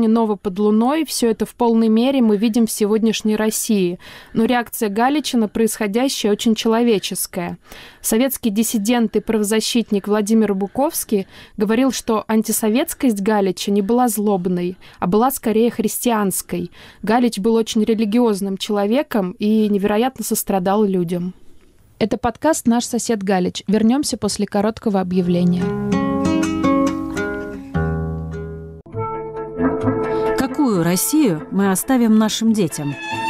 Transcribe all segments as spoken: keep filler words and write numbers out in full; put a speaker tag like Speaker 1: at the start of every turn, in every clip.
Speaker 1: не ново под луной, все это в полной мере мы видим в сегодняшней России. Но реакция Галича на происходящее очень человеческая. Советский диссидент и правозащитник Владимир Буковский говорил, что антисоветскость Галича не была злобной, а была скорее христианской. Галич был очень религиозным человеком и невероятно сострадал людям. Это подкаст «Наш сосед Галич». Вернемся после короткого объявления.
Speaker 2: Какую Россию мы оставим нашим детям?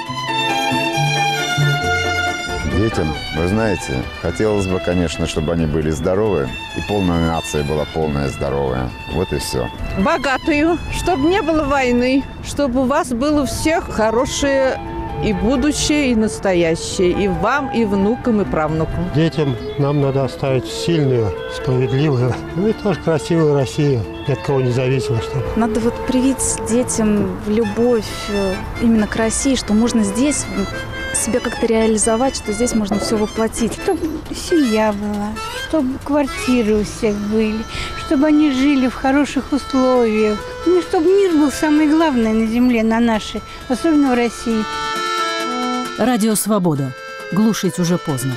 Speaker 3: Детям, вы знаете, хотелось бы, конечно, чтобы они были здоровы, и полная нация была полная здоровая. Вот и все.
Speaker 4: Богатую, чтобы не было войны, чтобы у вас было у всех хорошее и будущее, и настоящее, и вам, и внукам, и правнукам.
Speaker 5: Детям нам надо оставить сильную, справедливую, ну и тоже красивую Россию, ни от кого не зависимо. Чтобы...
Speaker 6: Надо вот привить детям любовь именно к России, что можно здесь себя как-то реализовать, что здесь можно все воплотить.
Speaker 7: Чтобы семья была, чтобы квартиры у всех были, чтобы они жили в хороших условиях. Ну, чтобы мир был самое главное на земле, на нашей, особенно в России.
Speaker 2: Радио «Свобода». Глушить уже поздно.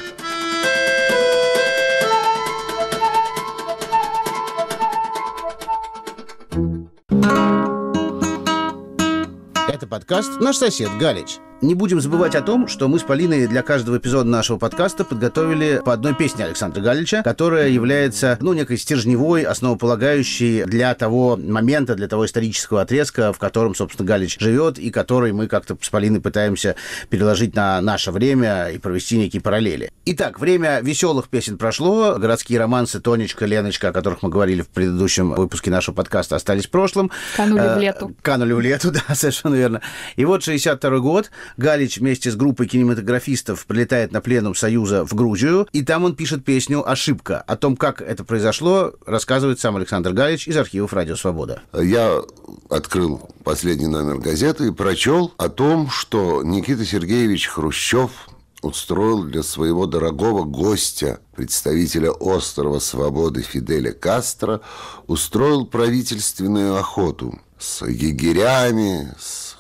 Speaker 8: Это подкаст «Наш сосед Галич». Не будем забывать о том, что мы с Полиной для каждого эпизода нашего подкаста подготовили по одной песне Александра Галича, которая является, ну, некой стержневой, основополагающей для того момента, для того исторического отрезка, в котором, собственно, Галич живет, и который мы как-то с Полиной пытаемся переложить на наше время и провести некие параллели. Итак, время веселых песен прошло, городские романсы «Тонечка», «Леночка», о которых мы говорили в предыдущем выпуске нашего подкаста, остались в прошлом.
Speaker 1: Канули в лету.
Speaker 8: Канули в лету, да, совершенно верно. И вот шестьдесят второй год, Галич вместе с группой кинематографистов прилетает на пленум Союза в Грузию, и там он пишет песню «Ошибка». О том, как это произошло, рассказывает сам Александр Галич из архивов «Радио Свобода».
Speaker 9: Я открыл последний номер газеты и прочел о том, что Никита Сергеевич Хрущев устроил для своего дорогого гостя, представителя острова Свободы Фиделя Кастро, устроил правительственную охоту с егерями, с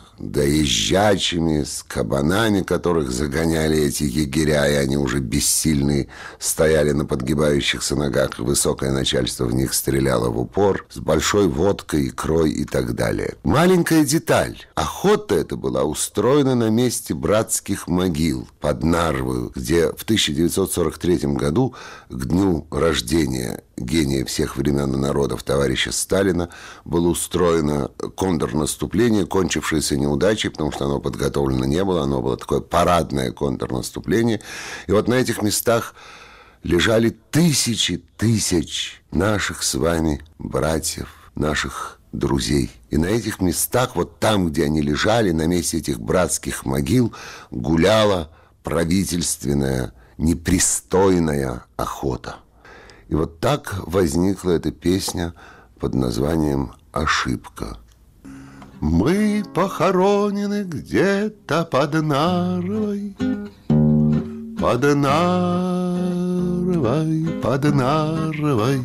Speaker 9: доезжачими, с кабанами, которых загоняли эти егеря, и они уже бессильные стояли на подгибающихся ногах, и высокое начальство в них стреляло в упор, с большой водкой, икрой и так далее. Маленькая деталь. Охота эта была устроена на месте братских могил под Нарвою, где в тысяча девятьсот сорок третьем году, к дню рождения гения всех времен и народов товарища Сталина, было устроено контрнаступление, кончившееся неудачей, потому что оно подготовлено не было, оно было такое парадное контрнаступление. И вот на этих местах лежали тысячи тысяч наших с вами братьев, наших друзей. И на этих местах, вот там, где они лежали, на месте этих братских могил, гуляла правительственная непристойная охота. И вот так возникла эта песня под названием «Ошибка». Мы похоронены где-то под Нарвой, под Нарвой, под Нарвой.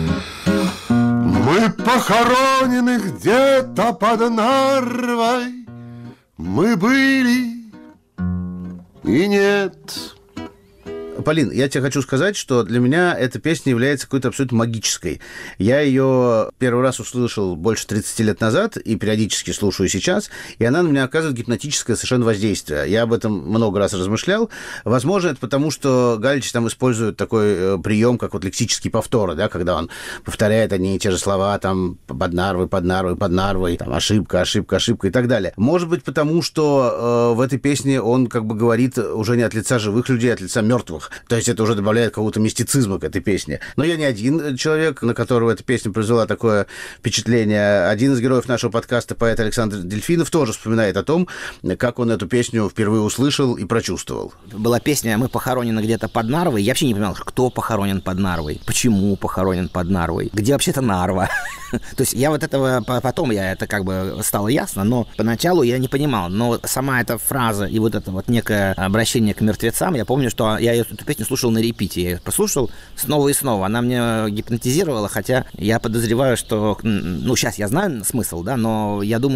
Speaker 9: Мы похоронены где-то под Нарвой, мы были и нет.
Speaker 8: Полин, я тебе хочу сказать, что для меня эта песня является какой-то абсолютно магической. Я ее первый раз услышал больше тридцати лет назад и периодически слушаю сейчас, и она на меня оказывает гипнотическое совершенно воздействие. Я об этом много раз размышлял. Возможно, это потому, что Галич там использует такой прием, как вот лексические повторы, да, когда он повторяет одни и те же слова, там, под Нарвой, под Нарвой, под Нарвой, там, ошибка, ошибка, ошибка и так далее. Может быть, потому, что э, в этой песне он как бы говорит уже не от лица живых людей, а от лица мертвых. То есть это уже добавляет какого-то мистицизма к этой песне. Но я не один человек, на которого эта песня произвела такое впечатление. Один из героев нашего подкаста, поэт Александр Дельфинов, тоже вспоминает о том, как он эту песню впервые услышал и прочувствовал.
Speaker 10: Была песня «Мы похоронены где-то под Нарвой». Я вообще не понимал, кто похоронен под Нарвой, почему похоронен под Нарвой, где вообще-то Нарва. То есть я вот этого, потом я это как бы стало ясно, но поначалу я не понимал. Но сама эта фраза и вот это вот некое обращение к мертвецам, я помню, что я эту песню слушал на репите. Я ее послушал снова и снова. Она мне гипнотизировала, хотя я подозреваю, что... Ну, сейчас я знаю смысл, да, но я думаю,